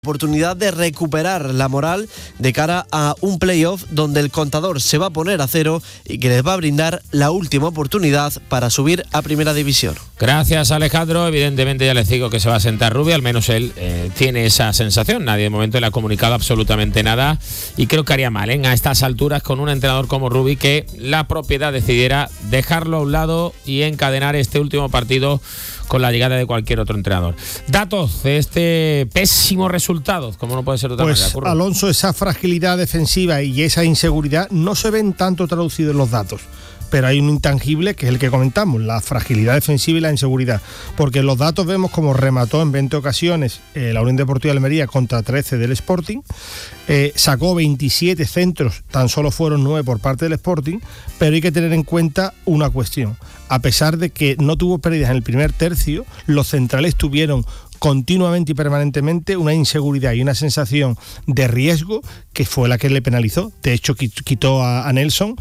Oportunidad de recuperar la moral de cara a un playoff donde el contador se va a poner a cero y que les va a brindar la última oportunidad para subir a Primera División. Gracias, Alejandro. Evidentemente ya les digo que se va a sentar Rubio, al menos él tiene esa sensación. Nadie de momento le ha comunicado absolutamente nada y creo que haría mal a estas alturas con un entrenador como Rubi que la propiedad decidiera dejarlo a un lado y encadenar este último partido con la llegada de cualquier otro entrenador. Datos de este pésimo resultado, como no puede ser de otra manera. Pues Alonso, esa fragilidad defensiva y esa inseguridad no se ven tanto traducidos en los datos, pero hay un intangible que es el que comentamos, la fragilidad defensiva y la inseguridad, porque en los datos vemos como remató en 20 ocasiones la Unión Deportiva de Almería contra 13 del Sporting, sacó 27 centros, tan solo fueron 9 por parte del Sporting, pero hay que tener en cuenta una cuestión: a pesar de que no tuvo pérdidas en el primer tercio, los centrales tuvieron continuamente y permanentemente una inseguridad y una sensación de riesgo que fue la que le penalizó. De hecho, quitó a Nelson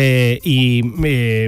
en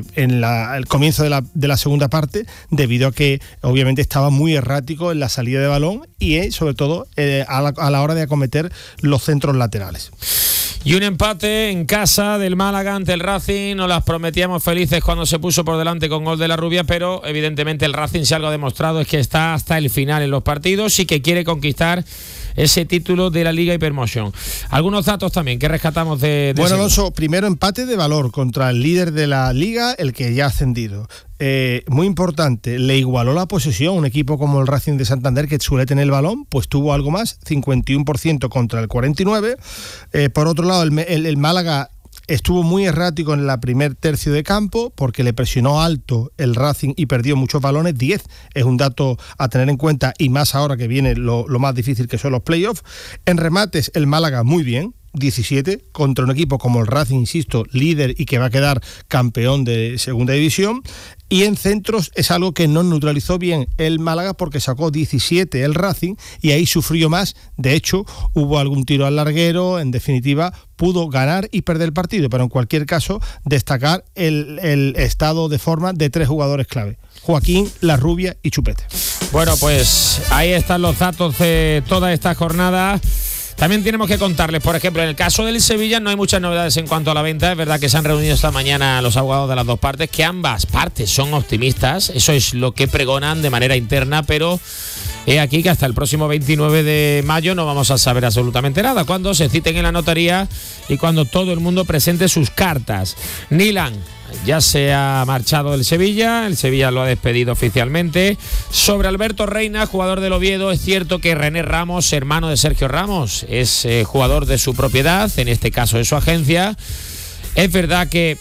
el comienzo de la segunda parte, debido a que obviamente estaba muy errático en la salida de balón y sobre todo a la hora de acometer los centros laterales. Y un empate en casa del Málaga ante el Racing. Nos las prometíamos felices cuando se puso por delante con gol de la Rubia, pero evidentemente el Racing, si algo ha demostrado, es que está hasta el final en los partidos y que quiere conquistar ese título de la Liga Hypermotion. Algunos datos también que rescatamos de bueno, Alonso, primero empate de valor contra el líder de la Liga, el que ya ha ascendido. Muy importante, le igualó la posesión un equipo como el Racing de Santander, que suele tener el balón, pues tuvo algo más, 51% contra el 49%. Por otro lado, el Málaga estuvo muy errático en la primer tercio de campo porque le presionó alto el Racing y perdió muchos balones. 10 es un dato a tener en cuenta, y más ahora que viene lo más difícil, que son los playoffs. En remates, el Málaga muy bien, 17 contra un equipo como el Racing, insisto, líder y que va a quedar campeón de segunda división. Y en centros es algo que no neutralizó bien el Málaga porque sacó 17 el Racing y ahí sufrió más. De hecho, hubo algún tiro al larguero. En definitiva, pudo ganar y perder el partido, pero en cualquier caso destacar el estado de forma de 3 jugadores clave: Joaquín, La Rubia y Chupete. Bueno, pues ahí están los datos de toda esta jornada. También tenemos que contarles, por ejemplo, en el caso del Sevilla no hay muchas novedades en cuanto a la venta. Es verdad que se han reunido esta mañana los abogados de las dos partes, que ambas partes son optimistas. Eso es lo que pregonan de manera interna, pero he aquí que hasta el próximo 29 de mayo no vamos a saber absolutamente nada, cuando se citen en la notaría y cuando todo el mundo presente sus cartas. Nilan ya se ha marchado del Sevilla, el Sevilla lo ha despedido oficialmente. Sobre Alberto Reina, jugador del Oviedo, es cierto que René Ramos, hermano de Sergio Ramos, es jugador de su propiedad, en este caso de su agencia. Es verdad que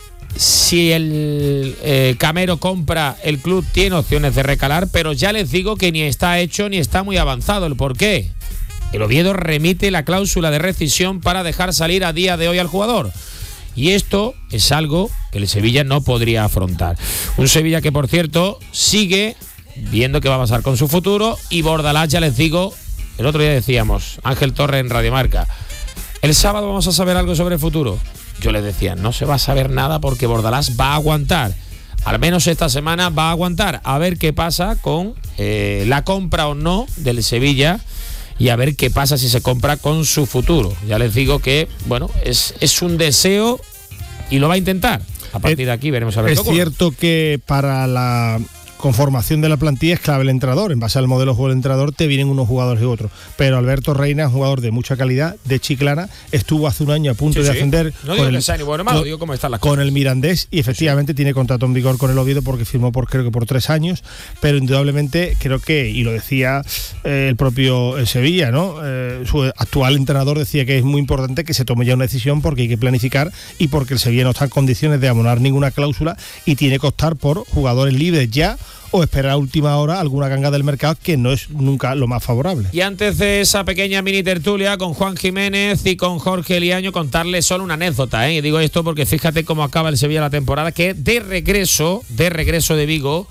si el Camero compra, el club tiene opciones de recalar, pero ya les digo que ni está hecho ni está muy avanzado. ¿El por qué? El Oviedo remite la cláusula de rescisión para dejar salir a día de hoy al jugador. Y esto es algo que el Sevilla no podría afrontar. Un Sevilla que, por cierto, sigue viendo qué va a pasar con su futuro. Y Bordalás, ya les digo, el otro día decíamos, Ángel Torres en Radio Marca, el sábado vamos a saber algo sobre el futuro. Yo les decía, no se va a saber nada porque Bordalás va a aguantar. Al menos esta semana va a aguantar. A ver qué pasa con la compra o no del Sevilla. Y a ver qué pasa si se compra con su futuro. Ya les digo que, bueno, es un deseo y lo va a intentar. A partir de aquí veremos a ver qué ocurre. Es cierto que para la conformación de la plantilla es clave el entrenador. En base al modelo de juego del entrenador te vienen unos jugadores y otros. Pero Alberto Reina es un jugador de mucha calidad, de Chiclana. Estuvo hace un año a punto de ascender. No digo que sea ni bueno o malo, digo cómo están las cosas. Con el Mirandés, y efectivamente tiene contrato en vigor con el Oviedo porque firmó creo que por 3 años. Pero indudablemente creo que, y lo decía el propio Sevilla, ¿no? Su actual entrenador decía que es muy importante que se tome ya una decisión porque hay que planificar y porque el Sevilla no está en condiciones de abonar ninguna cláusula y tiene que optar por jugadores libres ya, o esperar a última hora alguna ganga del mercado, que no es nunca lo más favorable. Y antes de esa pequeña mini tertulia con Juan Jiménez y con Jorge Liaño, contarles solo una anécdota, Y digo esto porque fíjate cómo acaba el Sevilla la temporada, que de regreso de Vigo,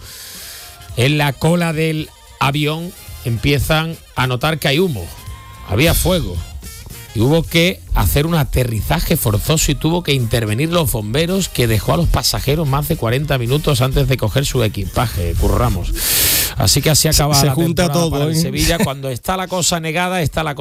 en la cola del avión empiezan a notar que hay humo. Había fuego. y hubo que hacer un aterrizaje forzoso y tuvo que intervenir los bomberos, que dejó a los pasajeros más de 40 minutos antes de coger su equipaje, Curro Ramos. Así que así acaba se la junta temporada todo, para el ¿eh? Sevilla. Cuando está la cosa negada, está la cosa